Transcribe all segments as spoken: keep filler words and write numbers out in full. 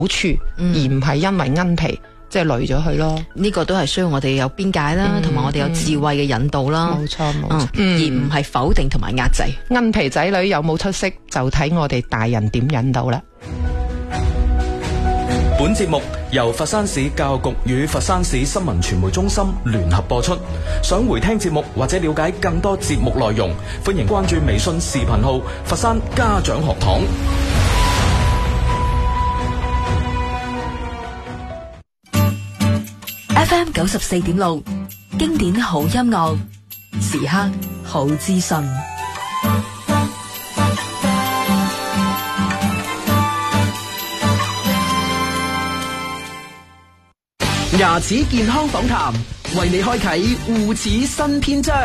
處，嗯、而唔係因為奀皮即係累咗佢咯。 呢個都係需要我哋有邊界啦，同埋、嗯、我哋有智慧嘅引導啦。 冇錯冇錯， 而唔係否定同埋壓制。 奀皮仔女有冇出息，就睇我哋大人點引導啦。 本節目由佛山市教育局與佛山市新聞傳媒中心聯合播出。想回聽節目或者了解更多節目內容，歡迎關注微信視頻號佛山家長學堂。 F M 九十四點六，經典好音樂，時刻好資訊。 牙齒健康訪談，為你開啟護齒新篇章。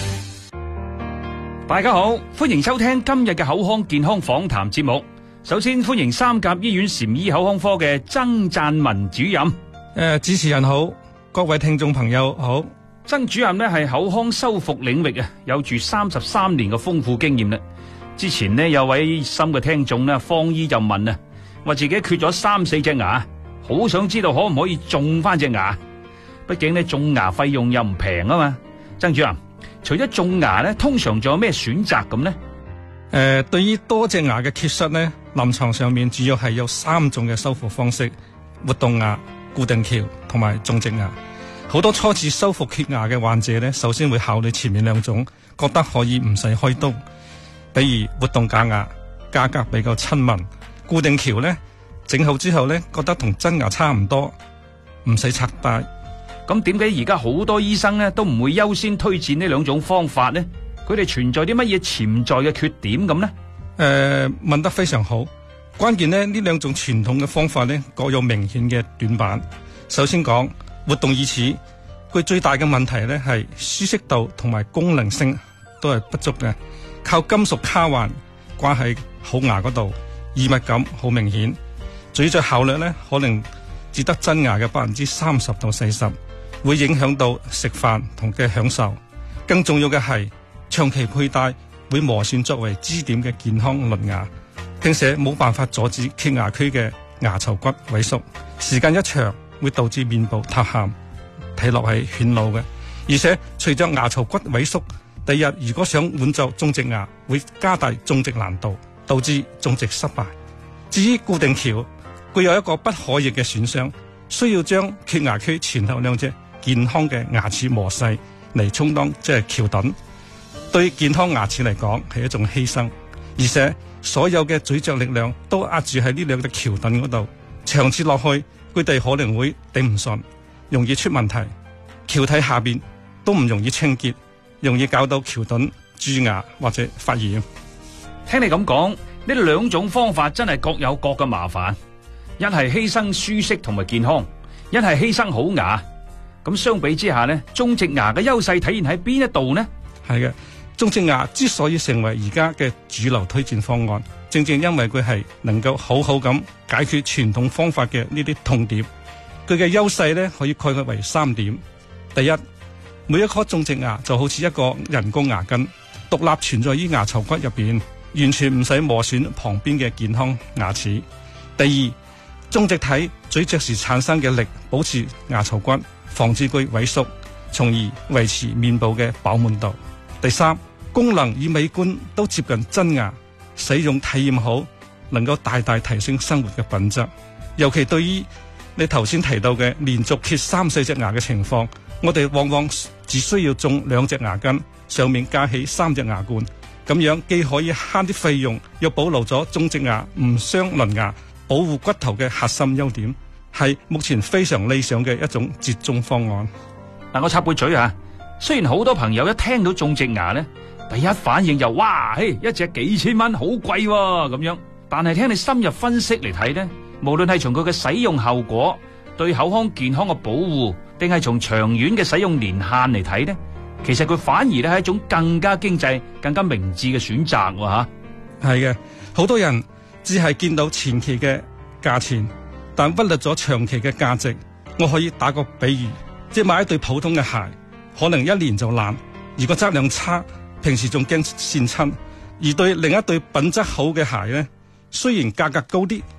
大家好，歡迎收聽今日嘅口腔健康訪談節目。首先歡迎三甲醫院禪醫口腔科嘅曾贊文主任。誒、 呃，主持人好，各位聽眾朋友好。 曾主任呢係口腔修復領域啊，有住三十三年嘅豐富經驗啦。之前呢有位心嘅聽眾呢，方醫就問啊，話自己缺咗三四隻牙。好想知道可唔可以種翻隻牙？畢竟咧種牙費用又唔平啊嘛。曾主任，除咗種牙咧，通常仲有咩選擇咁呢？誒、 呃，對於多隻牙嘅缺失呢，臨床上面主要係有三種嘅修復方式：活動牙、固定橋同埋種植牙。好多初次修復缺牙嘅患者呢，首先會考慮前面兩種，覺得可以唔使開刀。比如活動假牙，價格比較親民；固定橋呢，整好之後呢，覺得同真牙差唔多，唔使拆戴。 咁點解而家好多醫生呢都唔會優先推薦呢兩種方法呢？佢哋存在啲乜嘢潛在嘅缺點咁呢？誒、 呃，問得非常好。關鍵呢，呢兩種傳統嘅方法呢，各有明顯嘅短板。首先講活動義齒，佢最大嘅問題呢係舒適度同埋功能性都係不足嘅，靠金屬卡環掛喺好牙嗰度，異物感好明顯。咀嚼效率咧，可能只得真牙嘅百分之三十到四十，會影響到食飯同嘅享受。更重要嘅係長期佩戴會磨損作為支點嘅健康鄰牙，並且冇辦法阻止缺牙區嘅牙槽骨萎縮，時間一長會導致面部塌陷，睇落係顯老嘅。而且隨着牙槽骨萎縮，第日如果想換做種植牙，會加大種植難度，導致種植失敗。至於固定橋，具有一個不可逆嘅損傷，需要將缺牙區前後兩隻健康嘅牙齒磨細嚟充當即係橋墩，對健康牙齒嚟講係一種犧牲，而且所有嘅咀嚼力量都壓住喺呢兩隻橋墩嗰度，長此落去佢哋可能會頂唔順，容易出問題。橋體下邊都唔容易清潔，容易搞到橋墩蛀牙或者發炎。 聽你咁講，呢兩種方法真係各有各嘅麻煩。一係犧牲舒適同埋健康，一係犧牲好牙。咁相比之下呢，種植牙嘅優勢體現喺邊一度呢？ 係嘅，種植牙之所以成為而家嘅主流推薦方案，正正因為佢係能夠好好咁解決傳統方法嘅呢啲痛點。佢嘅優勢呢，可以概括為三點：第一，每一顆種植牙就好似一個人工牙根，獨立存在於牙槽骨入邊，完全唔使磨損旁邊嘅健康牙齒。第二，種植體咀嚼時產生嘅力保持牙槽骨，防止佢萎縮，從而維持面部嘅飽滿度。第三，功能與美觀都接近真牙，使用體驗好，能夠大大提升生活嘅品質。尤其對於你頭先提到嘅連續缺三四隻牙嘅情況，我哋往往只需要種兩隻牙根，上面加起三隻牙冠，咁樣既可以慳啲費用，又保留咗種植牙唔傷鄰牙，保護骨頭嘅核心優點，係目前非常理想嘅一種折中方案。 嗱，我插句嘴啊，雖然好多朋友一聽到種植牙呢，第一反應就哇，嘿，一隻幾千蚊，好貴喎咁樣。但係聽你深入分析嚟睇呢，無論係從佢嘅使用後果、對口腔健康嘅保護，定係從長遠嘅使用年限嚟睇呢，其實佢反而咧係一種更加經濟、更加明智嘅選擇喎吓。 係嘅，好多人只係見到前期嘅價錢，但忽略咗長期嘅價值。我可以打個比喻，即係買一對普通嘅鞋，可能一年就爛，如果質量差，平時仲驚跣親；而對另一對品質好嘅鞋呢，雖然價格高啲，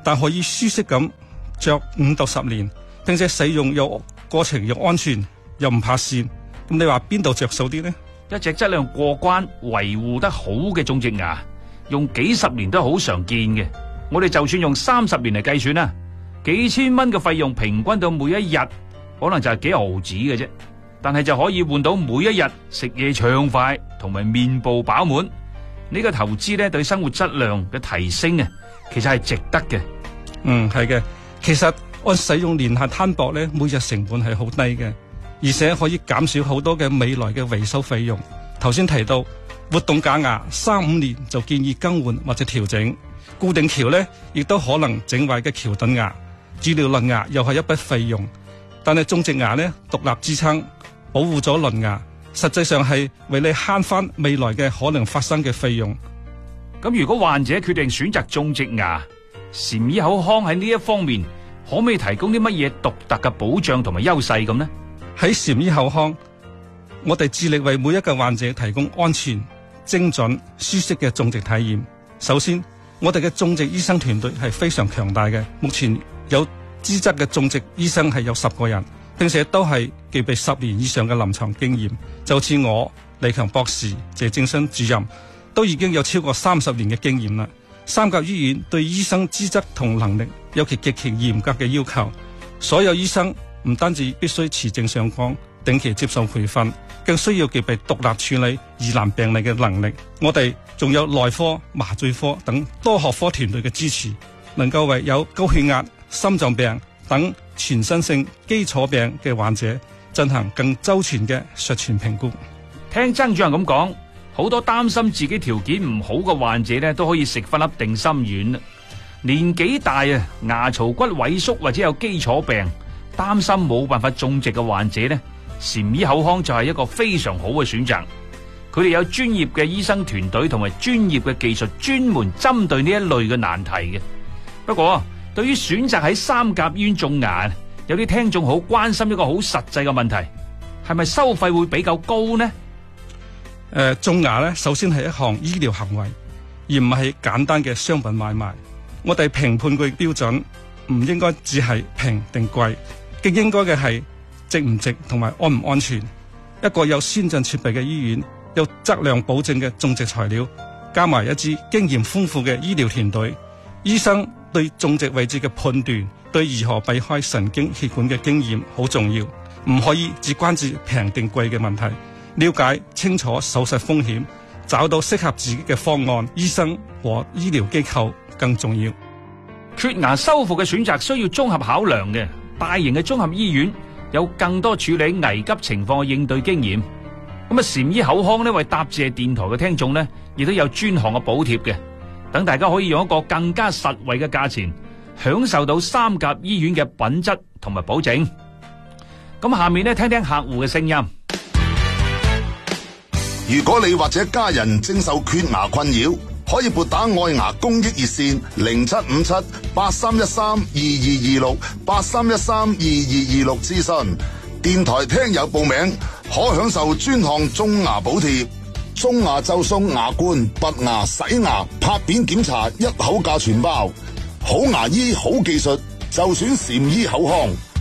但可以舒適咁着五到十年，並且使用又過程又安全又唔怕跣。咁你話邊度着數啲呢？ 一隻質量過關、維護得好嘅種植牙，用幾十年都好常見嘅。我哋就算用三十年嚟計算啦，幾千蚊嘅費用平均到每一日，可能就係幾毫子嘅啫。但係就可以換到每一日食嘢暢快同埋面部飽滿。呢個投資咧對生活質量嘅提升啊，其實係值得嘅。 嗯，係嘅。其實按使用年限攤薄咧，每日成本係好低嘅，而且可以減少好多嘅未來嘅維修費用。頭先提到活動假牙三五年就建議更換或者調整，固定橋咧亦都可能整壞嘅橋墩牙，治療鄰牙又係一筆費用。但係種植牙咧獨立支撐，保護咗鄰牙，實際上係為你慳翻未來嘅可能發生嘅費用。 咁如果患者決定選擇種植牙，禪醫口腔喺呢一方面可唔可以提供啲乜嘢獨特嘅保障同埋優勢咁呢？ 喺禪醫口腔，我哋致力為每一個患者提供安全、精準、舒適嘅種植體驗。首先，我哋嘅種植醫生團隊係非常強大嘅，目前有資質嘅種植醫生係有十個人，並且都係具備十年以上嘅臨床經驗。就似我李強博士、謝正新主任都已經有超過三十年嘅經驗啦。三甲醫院對醫生資質同能力有其極其嚴格嘅要求，所有醫生唔單止必須持證上崗，定期接受培訓，更需要具備獨立處理疑難病例嘅能力。我哋仲有內科、麻醉科等多學科團隊嘅支持，能夠為有高血壓、心臟病等全身性基礎病嘅患者進行更周全嘅術前評估。 聽曾主任咁講，好多擔心自己條件唔好嘅患者咧，都可以食翻粒定心丸啦。年紀大啊，牙槽骨萎縮或者有基礎病，擔心冇辦法種植嘅患者咧，禪醫口腔就係一個非常好嘅選擇。佢哋有專業嘅醫生團隊同埋專業嘅技術，專門針對呢一類嘅難題嘅。不過，對於選擇喺三甲醫院種牙，有啲聽眾好關心一個好實際嘅問題，係咪收費會比較高呢？ 誒、呃，種牙咧，首先係一項醫療行為，而唔係簡單嘅商品買賣。我哋評判佢標準唔應該只係平定貴，更應該嘅係值唔值同埋安唔安全。一個有先進設備嘅醫院，有質量保證嘅種植材料，加埋一支經驗豐富嘅醫療團隊，醫生對種植位置嘅判斷，對如何避開神經血管嘅經驗好重要，唔可以只關注平定貴嘅問題。了解清楚手術風險，找到適合自己嘅方案，醫生和醫療機構更重要。 缺牙修復嘅選擇需要綜合考量嘅，大型嘅綜合醫院有更多處理危急情況嘅應對經驗。咁啊，禪醫口腔呢，為答謝電台嘅聽眾呢，亦都有專項嘅補貼嘅，等大家可以用一個更加實惠嘅價錢，享受到三甲醫院嘅品質同埋保證。咁下面呢，聽聽客戶嘅聲音。 如果你或者家人正受缺牙困擾，可以撥打愛牙公益熱線零七五七八三一三二二二六八三一三二二二六諮詢。電台聽友報名可享受專項種牙補貼，種牙就送牙冠、拔牙、洗牙、拍片檢查，一口價全包。好牙醫好技術，就選禪醫口腔。